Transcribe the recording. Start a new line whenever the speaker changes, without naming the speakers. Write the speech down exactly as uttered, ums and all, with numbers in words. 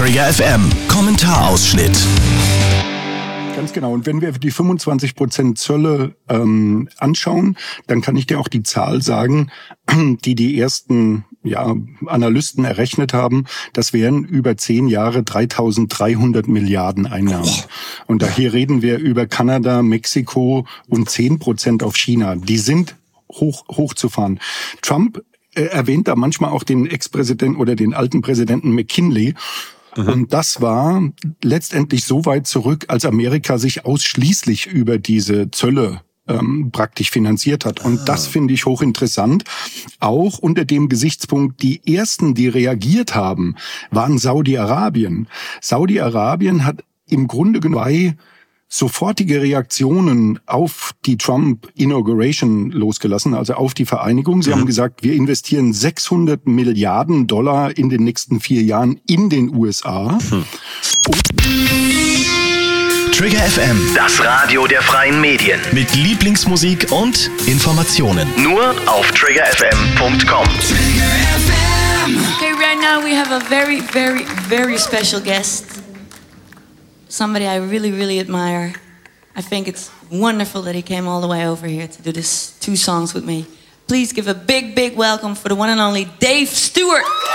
Trigger F M, Kommentarausschnitt.
Ganz genau. Und wenn wir die fünfundzwanzig Prozent Zölle ähm, anschauen, dann kann ich dir auch die Zahl sagen, die die ersten ja, Analysten errechnet haben. Das wären über zehn Jahre dreitausenddreihundert Milliarden Einnahmen. Oh. Und da hier reden wir über Kanada, Mexiko und zehn Prozent auf China. Die sind hoch hochzufahren. Trump äh, erwähnt da manchmal auch den Ex-Präsidenten oder den alten Präsidenten McKinley. Mhm. Und das war letztendlich so weit zurück, als Amerika sich ausschließlich über diese Zölle ähm, praktisch finanziert hat. Und ah. das finde ich hochinteressant. Auch unter dem Gesichtspunkt, die ersten, die reagiert haben, waren Saudi-Arabien. Saudi-Arabien hat im Grunde genommen sofortige Reaktionen auf die Trump-Inauguration losgelassen, also auf die Vereinigung. Sie mhm. haben gesagt, wir investieren sechshundert Milliarden Dollar in den nächsten vier Jahren in den U S A. Mhm.
Trigger F M,
das Radio der freien Medien.
Mit Lieblingsmusik und Informationen.
Nur auf trigger f m punkt com.
Okay, right now we have a very, very, very special guest. Somebody I really, really admire. I think it's wonderful that he came all the way over here to do this two songs with me. Please give a big, big welcome for the one and only Dave Stewart.